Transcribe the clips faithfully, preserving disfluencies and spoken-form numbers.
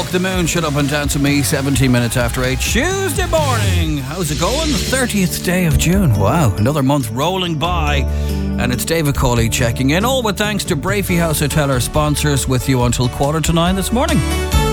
The Moon, Shut Up and Dance With Me, seventeen minutes after eight, Tuesday morning. How's it going? The thirtieth day of June. Wow, another month rolling by. And it's David Cawley checking in, all with thanks to Brafey House Hotel, our sponsors, with you until quarter to nine this morning.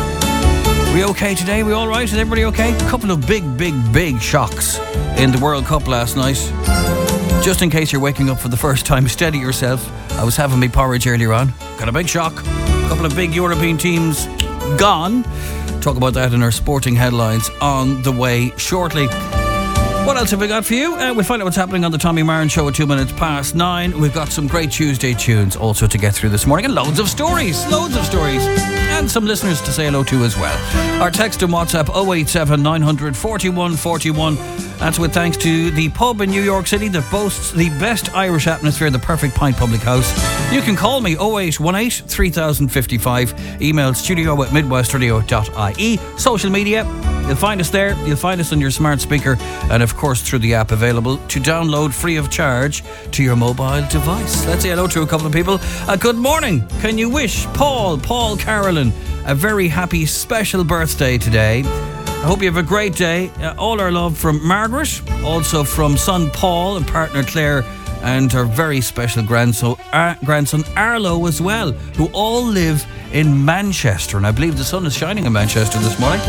We okay today? We all right? Is everybody okay? A couple of big, big, big shocks in the World Cup last night. Just in case you're waking up for the first time, steady yourself. I was having me porridge earlier on. Got a big shock. A couple of big European teams gone. Talk about that in our sporting headlines on the way shortly. What else have we got for you? Uh, we'll find out what's happening on the Tommy Marin Show at two minutes past nine. We've got some great Tuesday tunes also to get through this morning, and loads of stories, loads of stories, and some listeners to say hello to as well. Our text and WhatsApp oh eight seven nine hundred forty-one forty-one. That's with thanks to the pub in New York City that boasts the best Irish atmosphere, the Perfect Pint Public House. You can call me oh eight one eight three thousand fifty-five. Email studio at midwest radio dot I E. Social media, you'll find us there. You'll find us on your smart speaker, and of course through the app available to download free of charge to your mobile device. Let's say hello to a couple of people. Uh, good morning. Can you wish Paul, Paul Carolyn, a very happy special birthday today? I hope you have a great day. Uh, all our love from Margaret, also from son Paul and partner Claire, and our very special grandson, uh, grandson Arlo as well, who all live in Manchester. And I believe the sun is shining in Manchester this morning.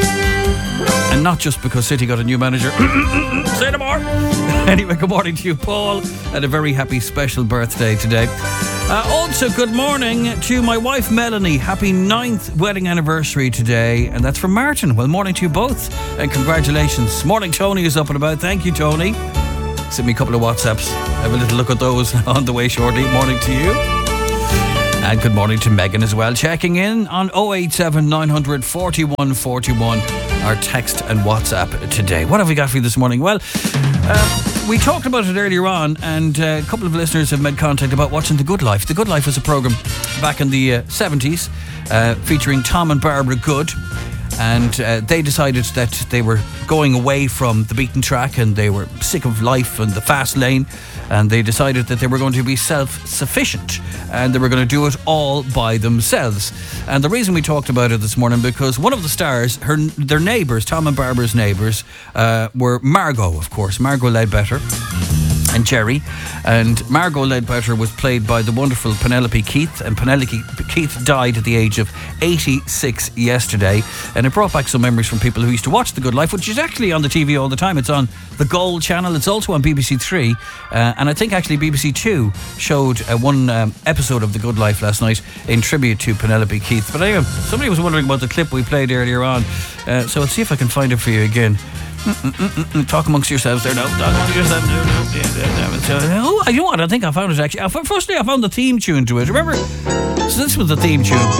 And not just because City got a new manager. Say no more. Anyway, good morning to you, Paul, and a very happy special birthday today. Uh, also, good morning to my wife, Melanie. Happy ninth wedding anniversary today. And that's from Martin. Well, morning to you both. And congratulations. Morning, Tony is up and about. Thank you, Tony. Send me a couple of WhatsApps. Have a little look at those on the way shortly. Morning to you. And good morning to Megan as well. Checking in on oh eight seven nine hundred forty-one forty-one. Our text and WhatsApp today. What have we got for you this morning? Well, uh, we talked about it earlier on, and uh, a couple of listeners have made contact about watching The Good Life. The Good Life was a programme back in the uh, seventies uh, featuring Tom and Barbara Good, and uh, they decided that they were going away from the beaten track and they were sick of life and the fast lane, and they decided that they were going to be self-sufficient and they were going to do it all by themselves. And the reason we talked about it this morning, because one of the stars, her their neighbours, Tom and Barbara's neighbours, uh, were Margot, of course, Margot Leadbetter and Jerry. And Margot Leadbetter was played by the wonderful Penelope Keith, and Penelope Keith died at the age of eighty-six yesterday, and it brought back some memories from people who used to watch The Good Life, which is actually on the T V all the time. It's on the Gold channel, it's also on B B C Three, uh, and I think actually B B C Two showed uh, one um, episode of The Good Life last night in tribute to Penelope Keith. But anyway, somebody was wondering about the clip we played earlier on, uh, so I'll see if I can find it for you again. Mm-mm-mm-mm. Talk amongst yourselves there. No, talk amongst yourselves. No, no. Yeah, yeah, yeah. Oh, you know what? I think I found it actually. Firstly, I found the theme tune to it. Remember? So this was the theme tune.